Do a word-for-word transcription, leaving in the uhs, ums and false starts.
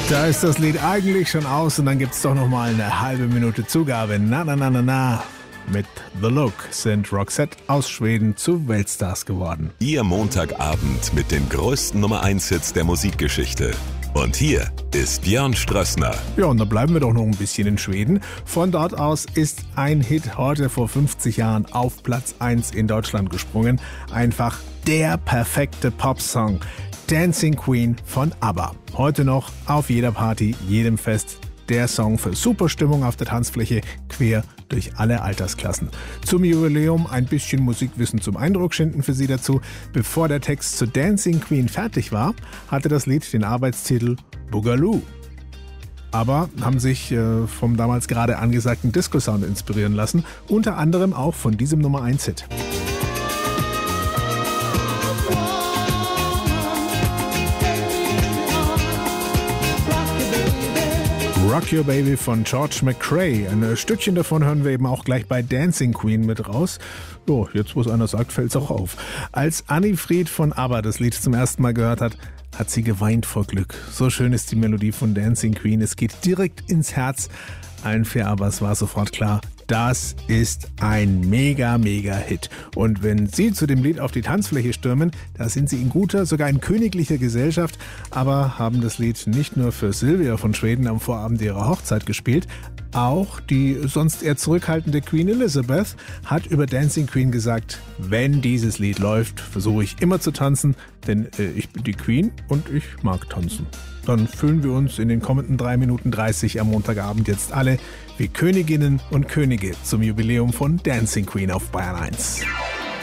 Da ist das Lied eigentlich schon aus und dann gibt's doch noch mal eine halbe Minute Zugabe. Na, na, na, na, na. Mit The Look sind Roxette aus Schweden zu Weltstars geworden. Ihr Montagabend mit den größten Nummer eins Hits der Musikgeschichte. Und hier ist Björn Strössner. Ja, und da bleiben wir doch noch ein bisschen in Schweden. Von dort aus ist ein Hit heute vor fünfzig Jahren auf Platz eins in Deutschland gesprungen. Einfach der perfekte Popsong. Dancing Queen von ABBA. Heute noch auf jeder Party, jedem Fest. Der Song für super Stimmung auf der Tanzfläche, quer durch alle Altersklassen. Zum Jubiläum ein bisschen Musikwissen zum Eindruck schinden für Sie dazu. Bevor der Text zu Dancing Queen fertig war, hatte das Lied den Arbeitstitel Boogaloo. Aber haben sich äh, vom damals gerade angesagten Disco-Sound inspirieren lassen, unter anderem auch von diesem Nummer eins Hit. Rock Your Baby von George McCrae. Ein Stückchen davon hören wir eben auch gleich bei Dancing Queen mit raus. Jo, jetzt wo es einer sagt, fällt's auch auf. Als Anni Fried von ABBA das Lied zum ersten Mal gehört hat, hat sie geweint vor Glück. So schön ist die Melodie von Dancing Queen. Es geht direkt ins Herz. Allen für ABBAs war sofort klar, das ist ein mega, mega Hit. Und wenn Sie zu dem Lied auf die Tanzfläche stürmen, da sind Sie in guter, sogar in königlicher Gesellschaft, aber haben das Lied nicht nur für Silvia von Schweden am Vorabend ihrer Hochzeit gespielt, auch die sonst eher zurückhaltende Queen Elizabeth hat über Dancing Queen gesagt, wenn dieses Lied läuft, versuche ich immer zu tanzen, denn äh, ich bin die Queen und ich mag tanzen. Dann fühlen wir uns in den kommenden drei Minuten dreißig am Montagabend jetzt alle wie Königinnen und Könige zum Jubiläum von Dancing Queen auf Bayern eins.